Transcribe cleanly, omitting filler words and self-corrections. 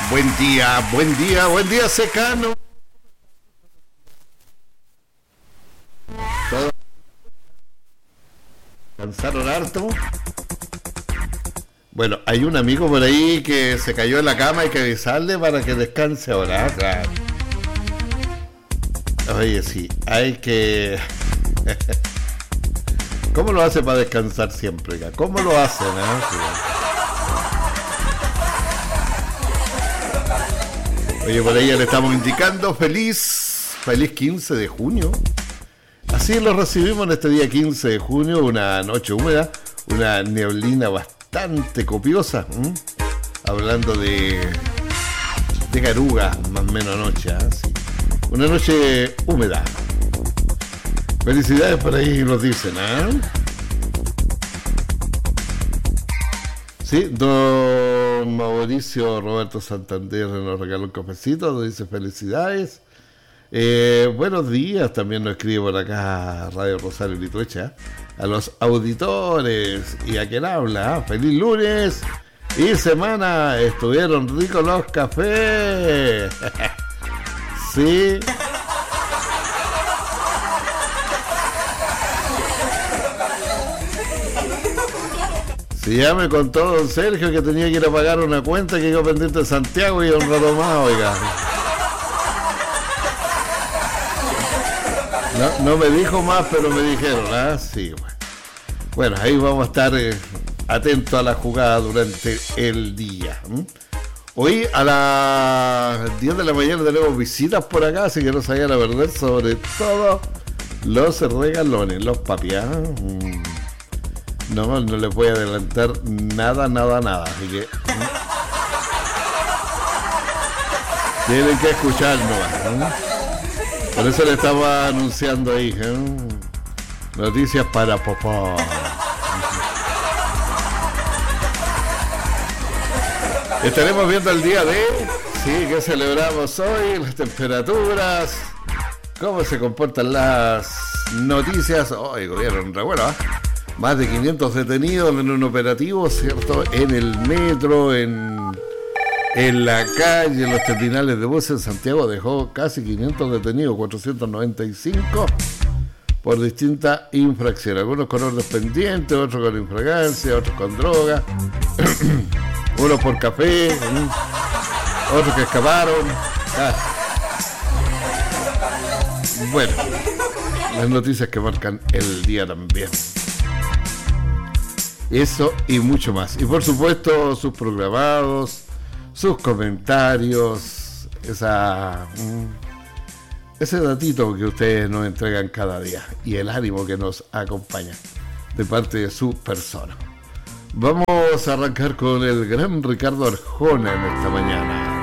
Buen día, Secano. ¿Todos cansaron harto? Bueno, hay un amigo por ahí que se cayó en la cama, hay que avisarle para que descanse ahora. Claro. Oye, sí, hay que... ¿Cómo lo hace para descansar siempre? ¿Cómo lo hacen? Sí. Oye, por ahí ya le estamos indicando feliz 15 de junio. Así lo recibimos en este día 15 de junio, una noche húmeda, una neblina bastante copiosa. Hablando de garuga, más o menos noche, sí. Una noche húmeda. Felicidades por ahí nos dicen, Sí, don Mauricio Roberto Santander nos regaló un cafecito, nos dice felicidades. Buenos días, también nos escribe por acá Radio Rosario Lituecha, a los auditores y a quien habla, feliz lunes y semana, estuvieron ricos los cafés. Sí. Sí, ya me contó don Sergio que tenía que ir a pagar una cuenta que iba pendiente de Santiago y un rato más, oiga. No me dijo más, pero me dijeron, sí, bueno. Bueno, ahí vamos a estar atentos a la jugada durante el día. Hoy a las 10 de la mañana tenemos visitas por acá, así que no se vayan a perder, sobre todo los regalones, los papi. No les voy a adelantar nada, así que tienen que escuchar nomás. Por eso le estaba anunciando ahí, noticias para papá. Estaremos viendo el día de, sí, que celebramos hoy, las temperaturas, cómo se comportan las noticias. Hoy gobierno re bueno, Más de 500 detenidos en un operativo, ¿cierto? En el metro, en la calle, en los terminales de buses en Santiago dejó casi 500 detenidos, 495 por distintas infracciones. Algunos con orden pendiente, otros con infragancia, otros con droga, unos por café, otros que escaparon. Bueno, las noticias que marcan el día también. Eso y mucho más. Y por supuesto sus programados, sus comentarios, ese datito que ustedes nos entregan cada día y el ánimo que nos acompaña de parte de su persona. Vamos a arrancar con el gran Ricardo Arjona en esta mañana.